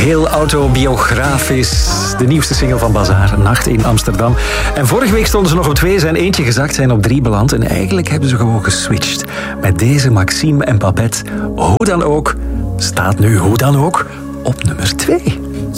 Heel autobiografisch. De nieuwste single van Bazaar, Nacht in Amsterdam. En vorige week stonden ze nog op 2, zijn eentje gezakt, zijn op 3 beland. En eigenlijk hebben ze gewoon geswitcht. Met deze Maxime en Babette, hoe dan ook, staat nu hoe dan ook op nummer 2.